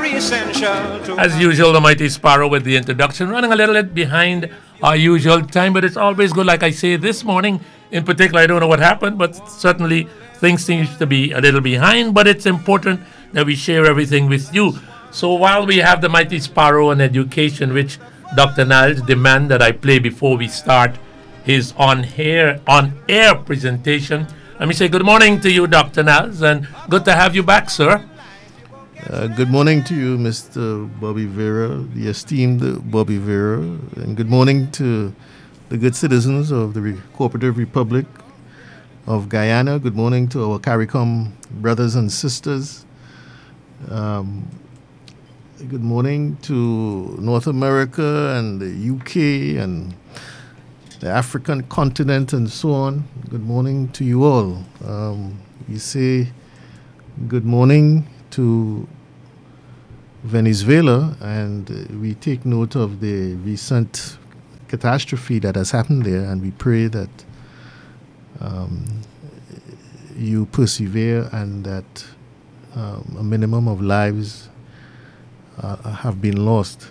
very essential to As usual, the Mighty Sparrow with the introduction, running a little bit behind our usual time, but it's always good. Like I say, this morning in particular, I don't know what happened, but certainly things seem to be a little behind, but it's important that we share everything with you. So while we have the Mighty Sparrow on education, which Dr. Niles demand that I play before we start his on air presentation, let me say good morning to you, Dr. Niles, and good to have you back, sir. Good morning to you, Mr. Bobby Vera, the esteemed Bobby Vera, and good morning to the good citizens of the Cooperative Republic of Guyana. Good morning to our CARICOM brothers and sisters. Good morning to North America and the UK and the African continent and so on. Good morning to you all. We say good morning to Venezuela, and we take note of the recent catastrophe that has happened there, and we pray that you persevere and that a minimum of lives have been lost.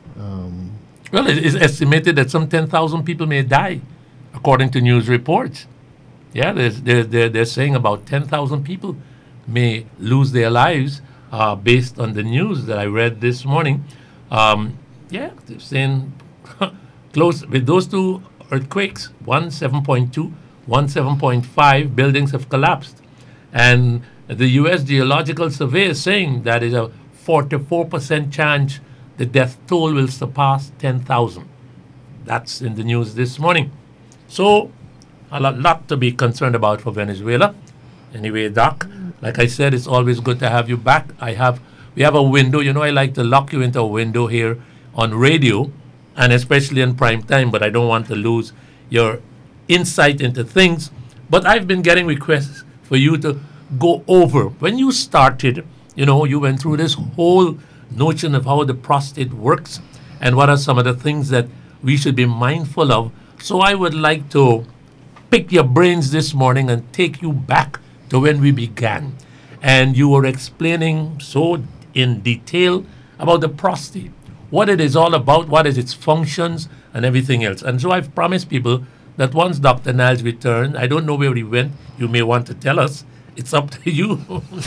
Well, it is estimated that some 10,000 people may die, according to news reports. Yeah, they're saying about 10,000 people may lose their lives based on the news that I read this morning. They're saying close with those two earthquakes, one 7.2, one 7.5, buildings have collapsed. And the U.S. Geological Survey is saying that is a 44% chance the death toll will surpass 10,000. That's in the news this morning. So, a lot to be concerned about for Venezuela. Anyway, Doc, like I said, it's always good to have you back. We have a window. You know, I like to lock you into a window here on radio, and especially in prime time, but I don't want to lose your insight into things. But I've been getting requests for you to go over. When you started, you went through this whole notion of how the prostate works and what are some of the things that we should be mindful of. So I would like to pick your brains this morning and take you back to when we began. And you were explaining so in detail about the prostate, what it is all about, what is its functions, and everything else. And so I've promised people that once Dr. Niles returned, I don't know where he went, you may want to tell us, it's up to you.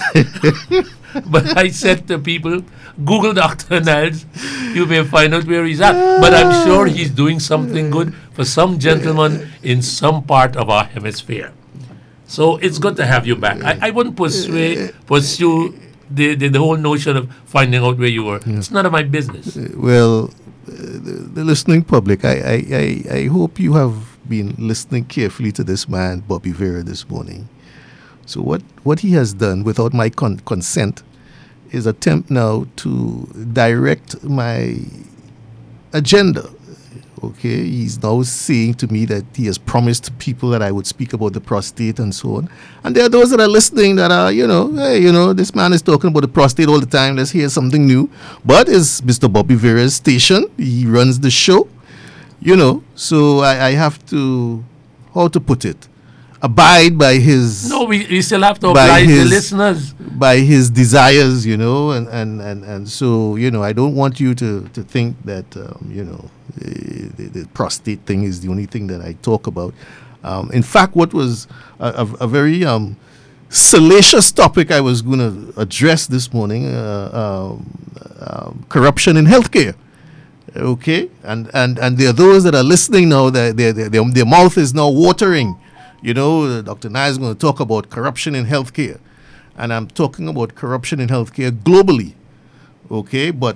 But I said to people, Google Dr. Niles, you may find out where he's at. But I'm sure he's doing something good for some gentleman in some part of our hemisphere. So it's good to have you back. I wouldn't pursue the whole notion of finding out where you were. It's none of my business. Well, the listening public, I hope you have been listening carefully to this man, Bobby Vera, this morning. So what he has done without my consent is attempt now to direct my agenda. Okay, he's now saying to me that he has promised people that I would speak about the prostate and so on. And there are those that are listening that are, hey, this man is talking about the prostate all the time. Let's hear something new. But it's Mr. Bobby Vera's station. He runs the show, So I have to, how to put it, abide by his... No, we still have to oblige the listeners. By his desires, and so, I don't want you to think that, the prostate thing is the only thing that I talk about. In fact, what was a very salacious topic I was going to address this morning, corruption in healthcare. Okay? And there are those that are listening now, that their mouth is now watering. Dr. Nye is going to talk about corruption in healthcare. And I'm talking about corruption in healthcare globally. Okay? But,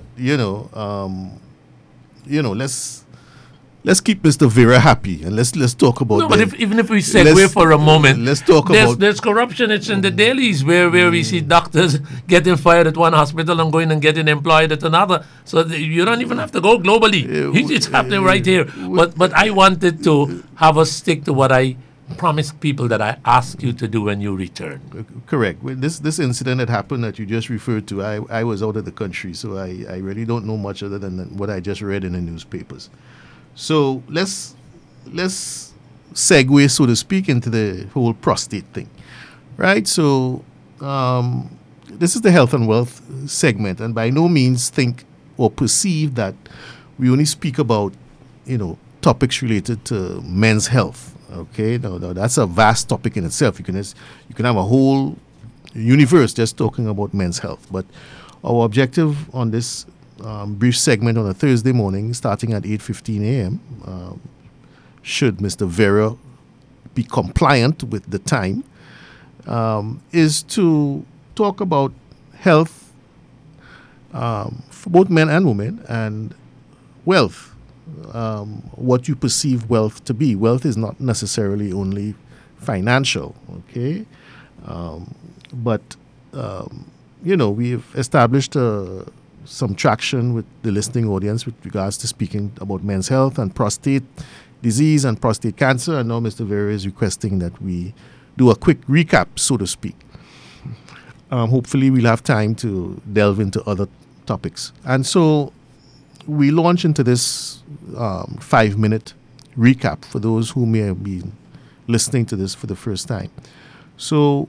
let's keep Mr. Vera happy and let's talk about. No, but even if we segue for a moment, let's talk about. There's corruption. It's in the dailies where we see doctors getting fired at one hospital and going and getting employed at another. So you don't even have to go globally. It's happening right here. But I wanted to have us stick to what I promised people that I asked you to do when you return. Correct. This incident that happened that you just referred to, I was out of the country, so I really don't know much other than what I just read in the newspapers. So let's segue, so to speak, into the whole prostate thing, right? So this is the health and wealth segment, and by no means think or perceive that we only speak about, topics related to men's health. Okay, no, that's a vast topic in itself. You can have a whole universe just talking about men's health. But our objective on this brief segment on a Thursday morning, starting at 8:15 a.m., should Mr. Vera be compliant with the time, is to talk about health for both men and women, and wealth. What you perceive wealth to be. Wealth is not necessarily only financial, okay? But we've established some traction with the listening audience with regards to speaking about men's health and prostate disease and prostate cancer. And now Mr. Vera is requesting that we do a quick recap, so to speak. Hopefully we'll have time to delve into other topics. And so we launch into this 5-minute recap for those who may have been listening to this for the first time. So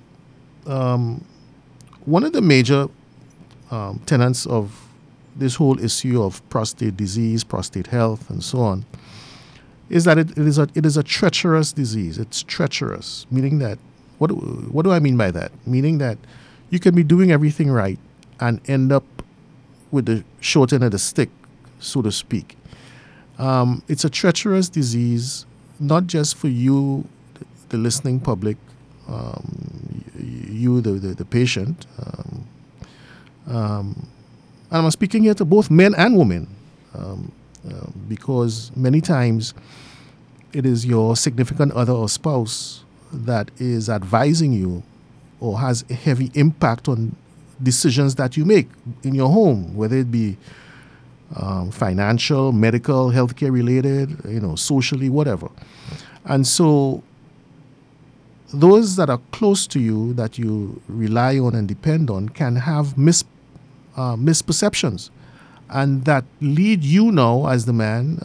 one of the major tenets of this whole issue of prostate disease, prostate health, and so on, is that it is a treacherous disease. It's treacherous, meaning that, what do I mean by that? Meaning that you can be doing everything right and end up with the short end of the stick, so to speak. It's a treacherous disease, not just for you, the listening public, you, the patient. And I'm speaking here to both men and women, because many times it is your significant other or spouse that is advising you or has a heavy impact on decisions that you make in your home, whether it be financial, medical, healthcare related, socially, whatever. And so those that are close to you, that you rely on and depend on, can have misperceptions, and that lead you now as the man,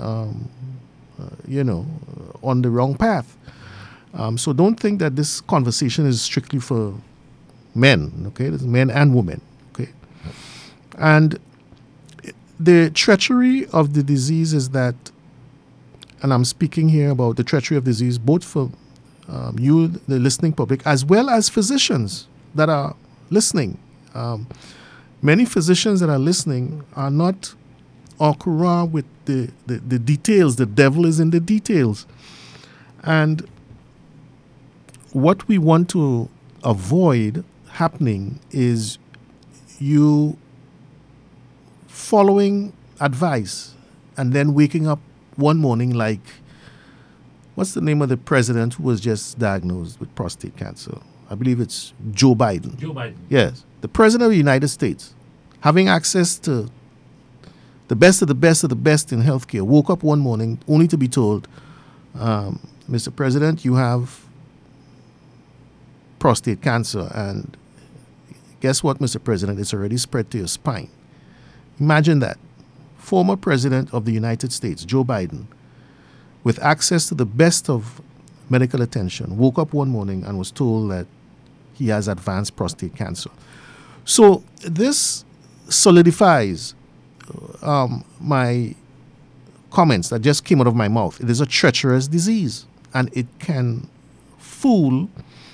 on the wrong path. So don't think that this conversation is strictly for men, okay? It's men and women, okay? And the treachery of the disease is that, and I'm speaking here about the treachery of disease both for you, the listening public, as well as physicians that are listening. Many physicians that are listening are not au courant with the details. The devil is in the details. And what we want to avoid happening is you following advice and then waking up one morning like, what's the name of the president who was just diagnosed with prostate cancer? I believe it's Joe Biden. Joe Biden. Yes. The president of the United States, having access to the best of the best of the best in healthcare, woke up one morning only to be told, Mr. President, you have prostate cancer. And guess what, Mr. President? It's already spread to your spine. Imagine that. Former president of the United States, Joe Biden, with access to the best of medical attention, woke up one morning and was told that he has advanced prostate cancer. So this solidifies my comments that just came out of my mouth. It is a treacherous disease, and it can fool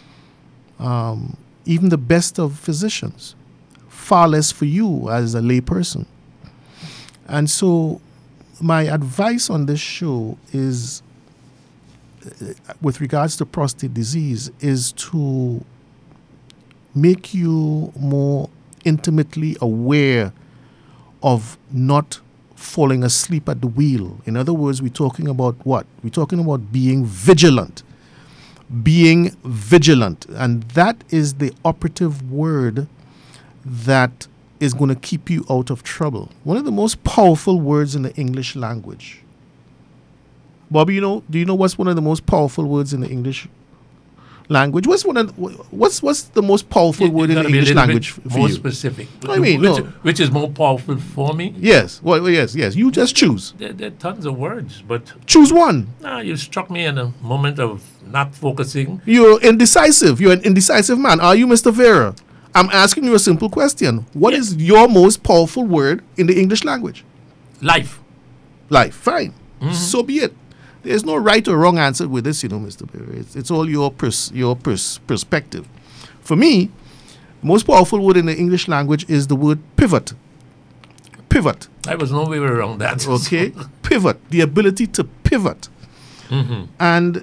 even the best of physicians, far less for you as a lay person. And so my advice on this show is, with regards to prostate disease, is to make you more intimately aware of not falling asleep at the wheel. In other words, we're talking about what? We're talking about being vigilant. Being vigilant. And that is the operative word that is going to keep you out of trouble. One of the most powerful words in the English language. Bobby, do you know what's one of the most powerful words in the English language? What's the most powerful word in the English language for more you? Specific. I mean, which is more powerful for me? Yes. Well, yes. You just choose. There are tons of words, but choose one. You struck me in a moment of not focusing. You're indecisive. You're an indecisive man. Are you, Mr. Vera? I'm asking you a simple question. What Yeah. is your most powerful word in the English language? Life. Life. Fine. So be it. There's no right or wrong answer with this, Mr. Berry. It's all your perspective. For me, the most powerful word in the English language is the word pivot. Pivot. I was no way around that. Okay? Pivot. The ability to pivot. And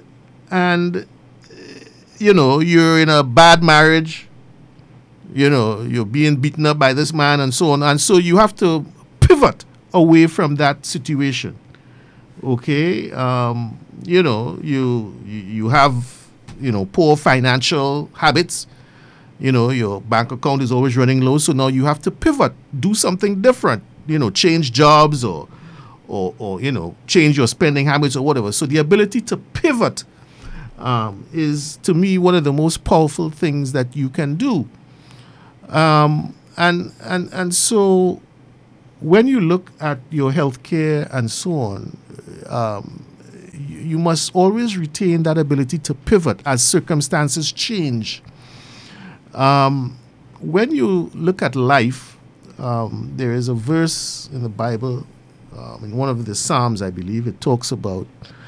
you're in a bad marriage. You're being beaten up by this man and so on. And so you have to pivot away from that situation. Okay? You have, poor financial habits. Your bank account is always running low. So now you have to pivot, do something different, change jobs or change your spending habits or whatever. So the ability to pivot is, to me, one of the most powerful things that you can do. And so when you look at your health care and so on, you must always retain that ability to pivot as circumstances change. When you look at life, there is a verse in the Bible, in one of the Psalms, I believe, it talks about,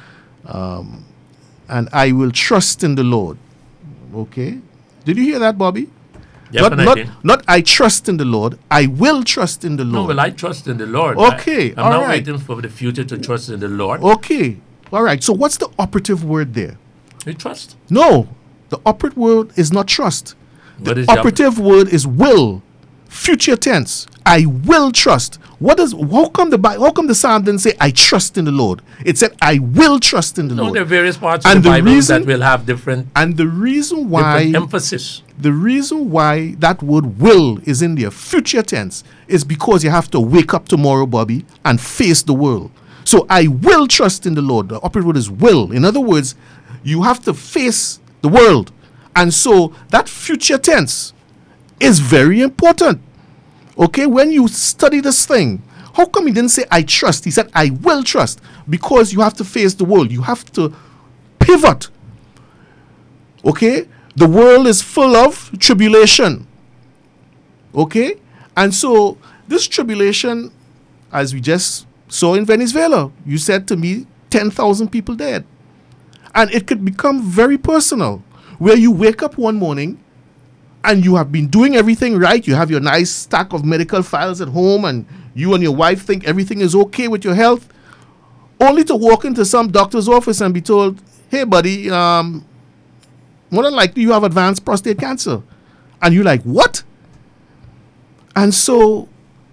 and I will trust in the Lord. Okay? Did you hear that, Bobby? Definitely. Not I trust in the Lord. I will trust in the No, Lord. well, I trust in the Lord. Okay, I'm all not right. waiting for the future to trust in the Lord. Okay. All right. So what's the operative word there? We trust. No. The operative word is not trust. What The is the operative word is will. Future tense. I will trust. How come the Psalm didn't say I trust in the Lord? It said I will trust in the No, Lord. there are various parts And of the the Bible reason- that will have different And the reason why emphasis. the reason why that word will is in there, future tense, is because you have to wake up tomorrow, Bobby, and face the world. So I will trust in the Lord. The operative word is will. In other words, you have to face the world. And so that future tense is very important. Okay, when you study this thing, how come he didn't say I trust? He said I will trust, because you have to face the world. You have to pivot. Okay? The world is full of tribulation. Okay? And so this tribulation, as we just saw in Venezuela, you said to me 10,000 people dead. And it could become very personal, where you wake up one morning and you have been doing everything right. You have your nice stack of medical files at home, and you and your wife think everything is okay with your health, only to walk into some doctor's office and be told, hey, buddy, more than likely you have advanced prostate cancer. And you're like, what? And so,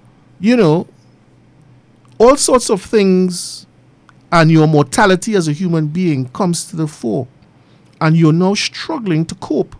all sorts of things, and your mortality as a human being comes to the fore. And you're now struggling to cope.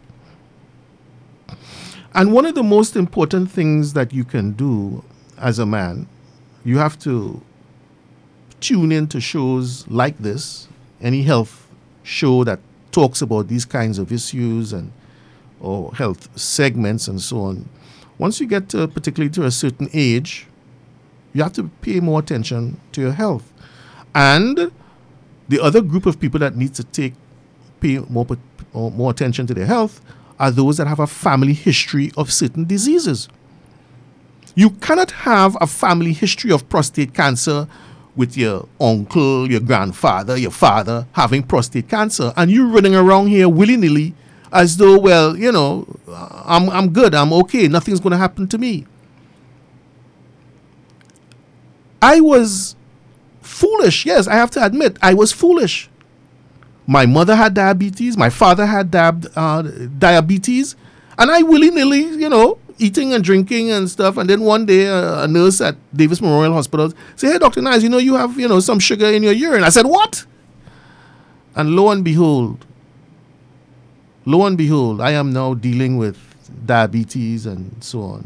And one of the most important things that you can do as a man, you have to tune in to shows like this, any health show that talks about these kinds of issues or health segments and so on. Once you get particularly to a certain age, you have to pay more attention to your health. And the other group of people that need to pay more attention to their health are those that have a family history of certain diseases. You cannot have a family history of prostate cancer with your uncle, your grandfather, your father having prostate cancer, and you running around here willy-nilly as though, well, I'm good, I'm okay, nothing's going to happen to me. I was foolish. Yes, I have to admit, I was foolish. My mother had diabetes. My father had diabetes. And I willy-nilly, eating and drinking and stuff. And then one day, a nurse at Davis Memorial Hospital said, hey, Dr. Nice, you have, some sugar in your urine. I said, what? And lo and behold, I am now dealing with diabetes and so on.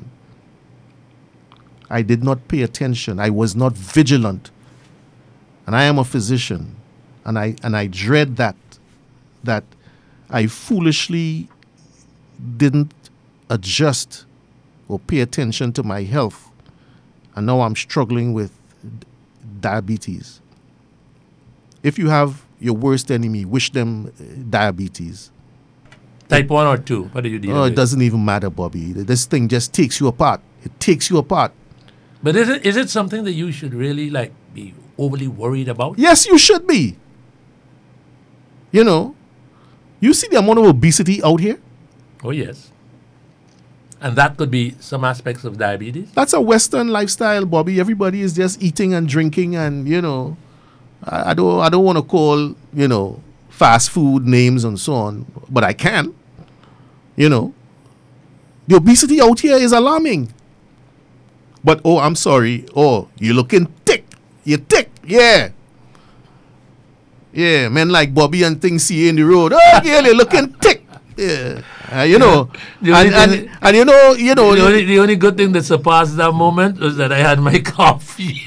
I did not pay attention. I was not vigilant. And I am a physician. And I dread that I foolishly didn't adjust or pay attention to my health. And now I'm struggling with diabetes. If you have your worst enemy, wish them diabetes. Type 1 or 2? What are you dealing Oh, with? it doesn't even matter, Bobby. This thing just takes you apart. It takes you apart. But is it something that you should really like be overly worried about? Yes, you should be. You know, you see the amount of obesity out here? Oh, yes. And that could be some aspects of diabetes. That's a Western lifestyle, Bobby. Everybody is just eating and drinking, and I don't want to call fast food names and so on, but I can. The obesity out here is alarming. But I'm sorry. Oh, you're looking thick. You're thick, yeah. Yeah, men like Bobby and things see you in the road. Oh, yeah, you're looking thick. Yeah, The only good thing that surpassed that moment was that I had my coffee.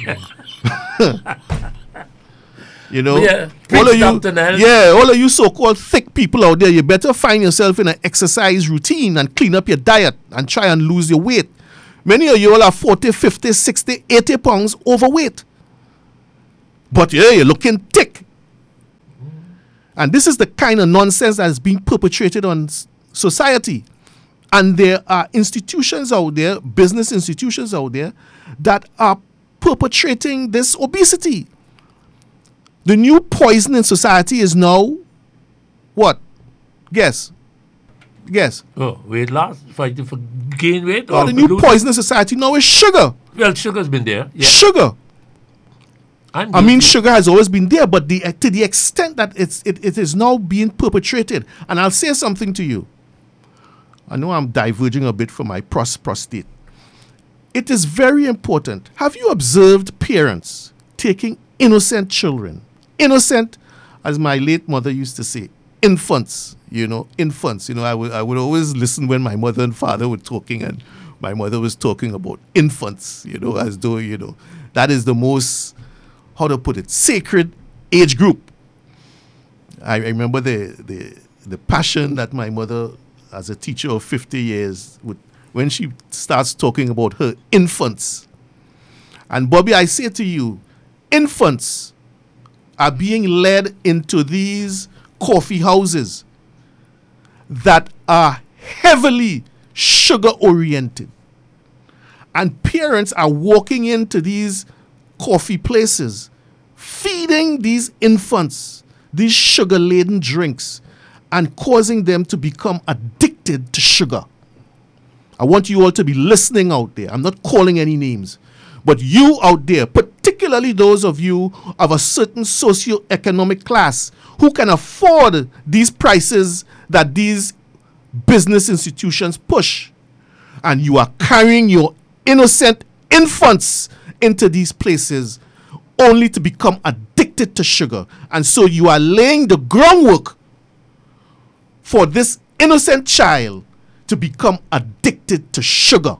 Yeah, all of preach, you, Dr. Nell. all of you so-called thick people out there, you better find yourself in an exercise routine and clean up your diet and try and lose your weight. Many of you all are 40, 50, 60, 80 pounds overweight. But yeah, you're looking thick. And this is the kind of nonsense that is being perpetrated on society. And there are institutions out there, business institutions out there, that are perpetrating this obesity. The new poison in society is now what? Guess. Oh, weight loss? For gain weight? Oh, the new poison in society now is sugar. Well, sugar's been there. Yeah. Sugar. I mean, sugar has always been there, but to the extent that it is now being perpetrated. And I'll say something to you. I know I'm diverging a bit from my prostate. It is very important. Have you observed parents taking innocent children? Innocent, as my late mother used to say, infants. Infants. I would always listen when my mother and father were talking, and my mother was talking about infants. As though that is the most, how to put it, sacred age group. I remember the passion that my mother, as a teacher of 50 years, when she starts talking about her infants. And Bobby, I say to you, infants are being led into these coffee houses that are heavily sugar oriented. And parents are walking into these coffee places, feeding these infants these sugar-laden drinks and causing them to become addicted to sugar. I want you all to be listening out there. I'm not calling any names. But you out there, particularly those of you of a certain socio-economic class who can afford these prices that these business institutions push, and you are carrying your innocent infants into these places only to become addicted to sugar. And so you are laying the groundwork for this innocent child to become addicted to sugar.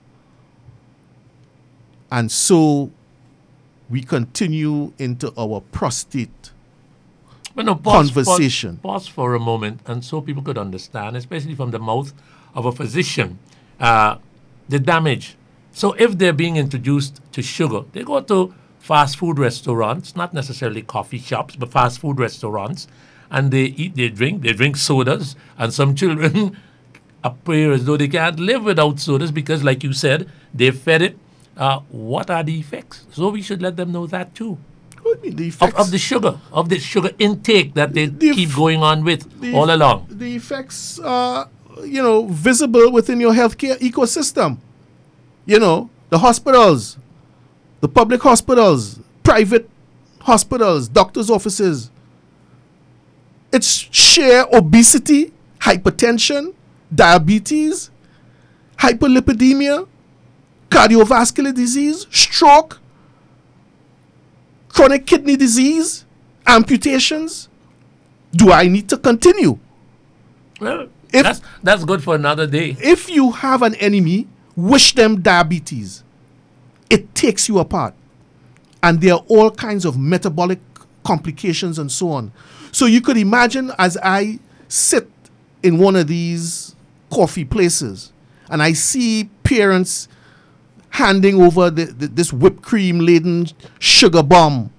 And so we continue into our prostate conversation. Pause for a moment, and so people could understand, especially from the mouth of a physician, the damage. So if they're being introduced to sugar, they go to fast food restaurants, not necessarily coffee shops, but fast food restaurants, and they eat, they drink sodas, and some children appear as though they can't live without sodas because, like you said, they fed it. What are the effects? So we should let them know that too. What do you mean the effects? Of the sugar intake that they keep going on with all along. The effects are, visible within your healthcare ecosystem. The hospitals, the public hospitals, private hospitals, doctors' offices. It's sheer obesity, hypertension, diabetes, hyperlipidemia, cardiovascular disease, stroke, chronic kidney disease, amputations. Do I need to continue? Well, that's good for another day. If you have an enemy, wish them diabetes. It takes you apart. And there are all kinds of metabolic complications and so on. So you could imagine, as I sit in one of these coffee places and I see parents handing over this whipped cream laden sugar bomb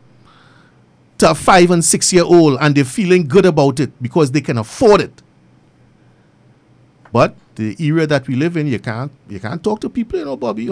to a 5 and 6 year old, and they're feeling good about it because they can afford it. But the era that we live in, you can't talk to people, Bobby.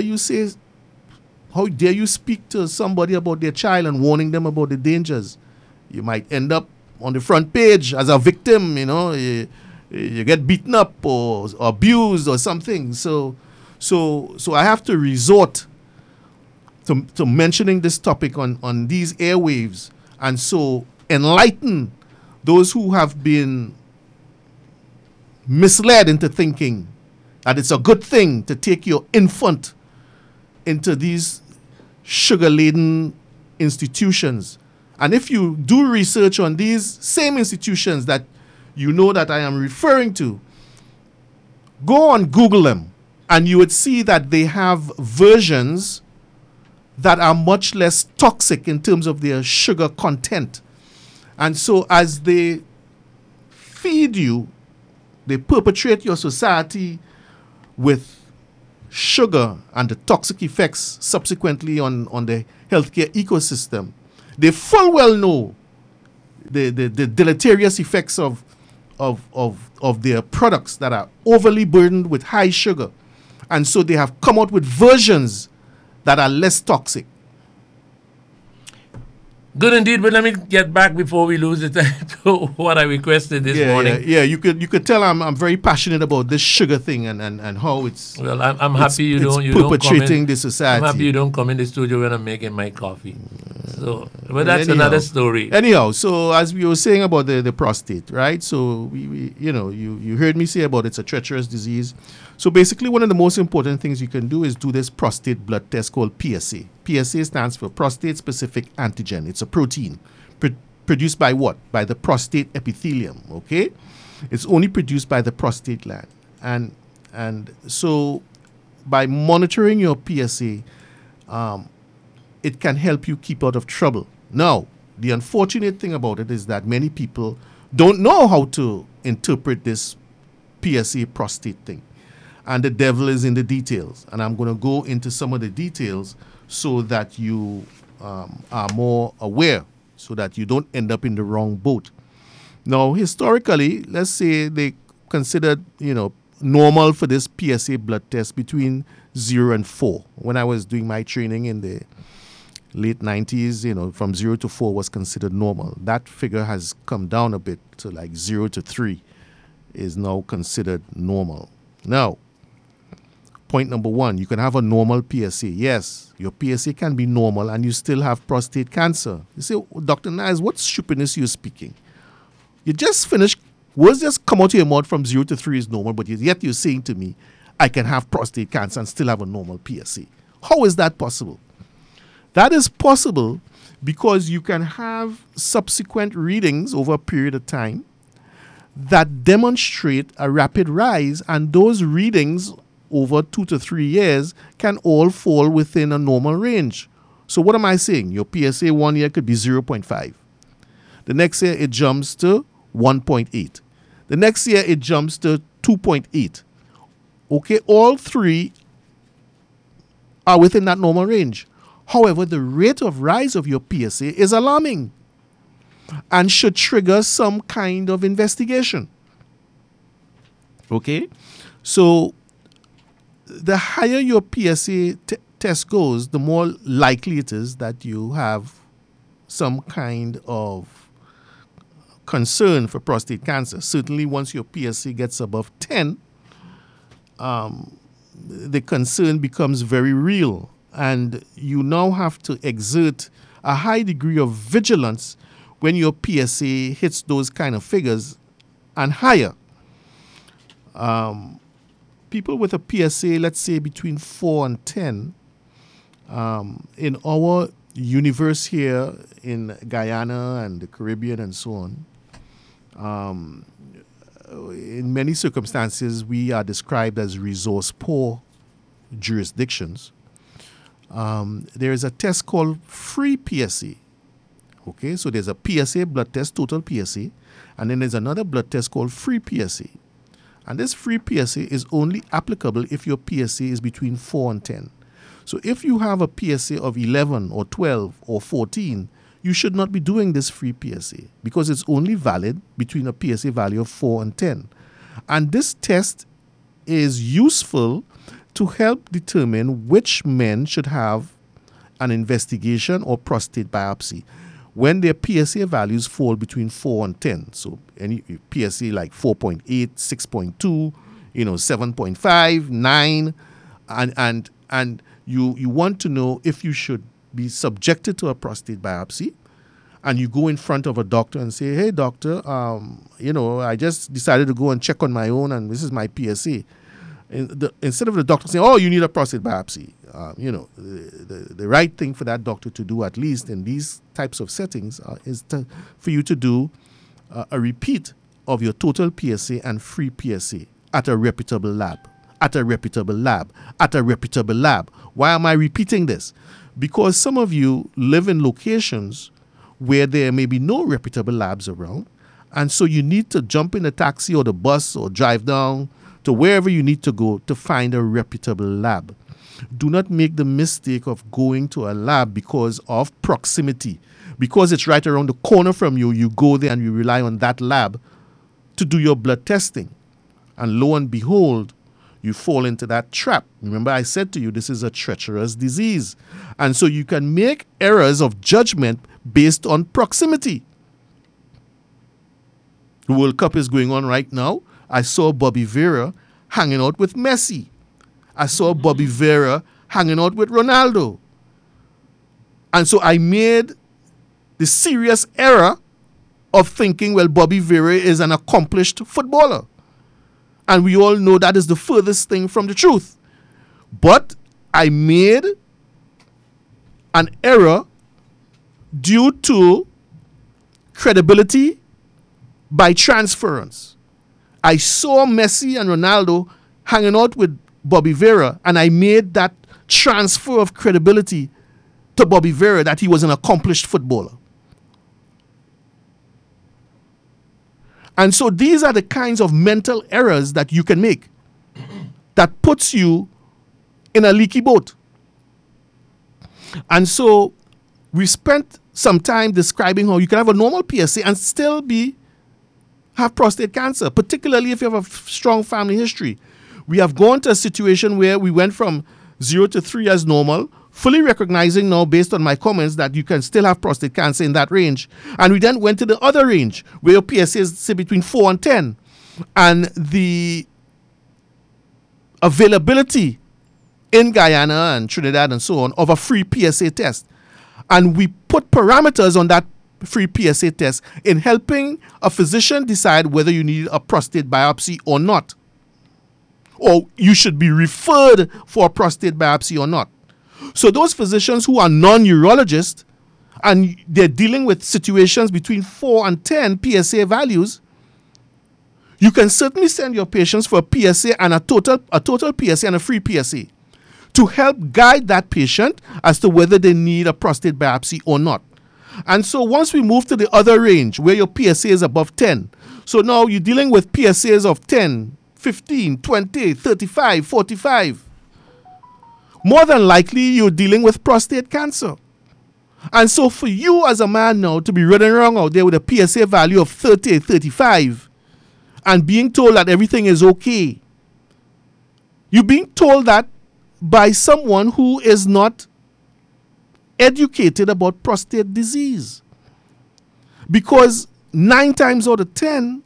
How dare you speak to somebody about their child and warning them about the dangers? You might end up on the front page as a victim, you get beaten up or abused or something. So I have to resort to mentioning this topic on these airwaves, and so enlighten those who have been misled into thinking that it's a good thing to take your infant into these sugar-laden institutions. And if you do research on these same institutions that that I am referring to, go on Google them, and you would see that they have versions that are much less toxic in terms of their sugar content. And so as they feed you, they perpetrate your society with sugar and the toxic effects subsequently on the healthcare ecosystem. They full well know the deleterious effects of their products that are overly burdened with high sugar. And so they have come out with versions that are less toxic. Good indeed, but let me get back before we lose it to what I requested this morning. Yeah, you could tell I'm very passionate about this sugar thing and how it's. Well, I'm happy you don't perpetrating the society. I'm happy you don't come in the studio when I'm making my coffee. So, but that's another story. Anyhow, so as we were saying about the prostate, right? So we you heard me say about it's a treacherous disease. So basically, one of the most important things you can do is do this prostate blood test called PSA. PSA stands for prostate-specific antigen. It's a protein produced by what? By the prostate epithelium, okay? It's only produced by the prostate gland. And so by monitoring your PSA, it can help you keep out of trouble. Now, the unfortunate thing about it is that many people don't know how to interpret this PSA prostate thing. And the devil is in the details. And I'm going to go into some of the details so that you are more aware, so that you don't end up in the wrong boat. Now, historically, let's say they considered, normal for this PSA blood test between 0 and 4. When I was doing my training in the late 90s, from 0 to 4 was considered normal. That figure has come down a bit to like 0 to 3 is now considered normal. Now, point number one, you can have a normal PSA. Yes, your PSA can be normal and you still have prostate cancer. You say, Dr. Niles, what stupidness you're speaking? You just finished, words just come out of your mouth from 0 to 3 is normal, but yet you're saying to me, I can have prostate cancer and still have a normal PSA. How is that possible? That is possible because you can have subsequent readings over a period of time that demonstrate a rapid rise, and those readings over 2 to 3 years can all fall within a normal range. So what am I saying? Your PSA 1 year could be 0.5. The next year it jumps to 1.8. The next year it jumps to 2.8. Okay, all three are within that normal range. However, the rate of rise of your PSA is alarming and should trigger some kind of investigation. Okay, so the higher your PSA test goes, the more likely it is that you have some kind of concern for prostate cancer. Certainly once your PSA gets above 10, the concern becomes very real, and you now have to exert a high degree of vigilance when your PSA hits those kind of figures and higher. People with a PSA, let's say between 4 and 10, in our universe here in Guyana and the Caribbean and so on, in many circumstances, we are described as resource-poor jurisdictions. There is a test called free PSA. Okay, so there's a PSA blood test, total PSA, and then there's another blood test called free PSA. And this free PSA is only applicable if your PSA is between 4 and 10. So if you have a PSA of 11 or 12 or 14, you should not be doing this free PSA because it's only valid between a PSA value of 4 and 10. And this test is useful to help determine which men should have an investigation or prostate biopsy when their PSA values fall between 4 and 10. So any PSA like 4.8, 6.2, 7.5, 9, and you want to know if you should be subjected to a prostate biopsy. And you go in front of a doctor and say, hey, doctor, I just decided to go and check on my own, and this is my PSA. Instead of the doctor saying, oh, you need a prostate biopsy, the right thing for that doctor to do, at least in these types of settings, is for you to do a repeat of your total PSA and free PSA at a reputable lab, at a reputable lab, at a reputable lab. Why am I repeating this? Because some of you live in locations where there may be no reputable labs around, and so you need to jump in a taxi or the bus or drive down to wherever you need to go to find a reputable lab. Do not make the mistake of going to a lab because of proximity. Because it's right around the corner from you, you go there and you rely on that lab to do your blood testing. And lo and behold, you fall into that trap. Remember, I said to you, this is a treacherous disease. And so you can make errors of judgment based on proximity. The World Cup is going on right now. I saw Bobby Vera hanging out with Messi. I saw Bobby Vera hanging out with Ronaldo. And so I made the serious error of thinking, well, Bobby Vera is an accomplished footballer. And we all know that is the furthest thing from the truth. But I made an error due to credibility by transference. I saw Messi and Ronaldo hanging out with Bobby Vera, and I made that transfer of credibility to Bobby Vera that he was an accomplished footballer. And so these are the kinds of mental errors that you can make that puts you in a leaky boat. And so we spent some time describing how you can have a normal PSA and still have prostate cancer, particularly if you have a strong family history. We have gone to a situation where we went from 0 to 3 as normal, fully recognizing now, based on my comments, that you can still have prostate cancer in that range. And we then went to the other range, where your PSA is, say, between 4 and 10. And the availability in Guyana and Trinidad and so on of a free PSA test. And we put parameters on that free PSA test in helping a physician decide whether you need a prostate biopsy or not, or you should be referred for a prostate biopsy or not. So those physicians who are non-urologists and they're dealing with situations between 4 and 10 PSA values, you can certainly send your patients for a PSA and a total PSA and a free PSA to help guide that patient as to whether they need a prostate biopsy or not. And so once we move to the other range where your PSA is above 10, so now you're dealing with PSAs of 10, 15, 20, 35, 45. More than likely, you're dealing with prostate cancer. And so for you as a man now to be running around out there with a PSA value of 30, 35 and being told that everything is okay, you're being told that by someone who is not educated about prostate disease. Because 9 times out of 10,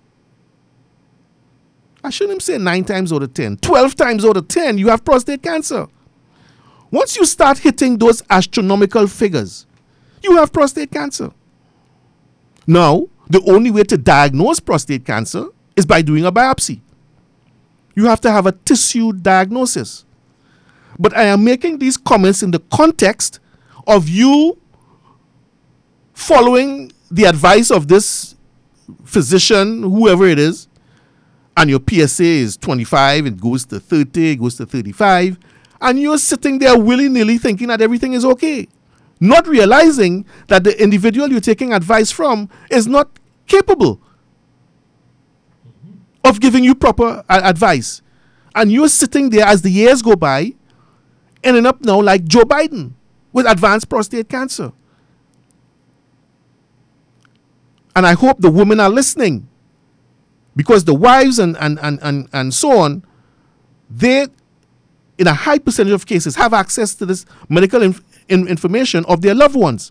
I shouldn't even say 9 times out of 10, 12 times out of 10, you have prostate cancer. Once you start hitting those astronomical figures, you have prostate cancer. Now, the only way to diagnose prostate cancer is by doing a biopsy. You have to have a tissue diagnosis. But I am making these comments in the context of you following the advice of this physician, whoever it is, and your PSA is 25, it goes to 30, it goes to 35, and you're sitting there willy-nilly thinking that everything is okay, not realizing that the individual you're taking advice from is not capable of giving you proper advice. And you're sitting there as the years go by, ending up now like Joe Biden with advanced prostate cancer. And I hope the women are listening, Because the wives and so on, they, in a high percentage of cases, have access to this medical information of their loved ones.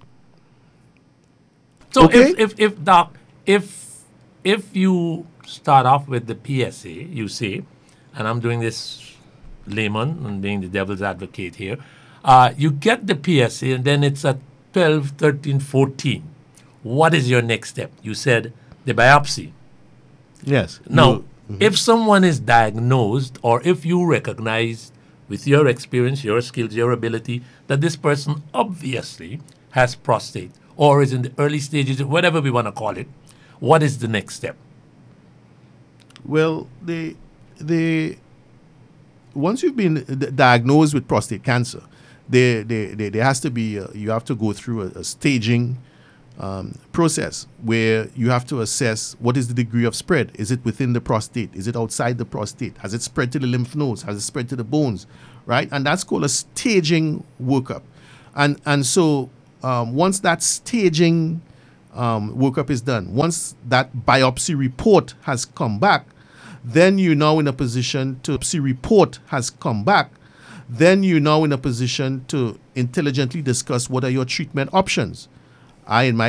So Okay. if Doc, if you start off with the PSA, you say, and I'm doing this layman and being the devil's advocate here, you get the PSA and then it's at 12, 13, 14. What is your next step? You said the biopsy. Yes. Now, if someone is diagnosed or if you recognize with your experience, your skills, your ability, that this person obviously has prostate or is in the early stages, whatever we want to call it, what is the next step? Well, once you've been diagnosed with prostate cancer, there has to be you have to go through a staging process where you have to assess what is the degree of spread. Is it within the prostate? Is it outside the prostate? Has it spread to the lymph nodes? Has it spread to the bones? Right, and that's called a staging workup. And so once that staging workup is done, once that biopsy report has come back, then you're now in a position to then you're now in a position to intelligently discuss what are your treatment options. In my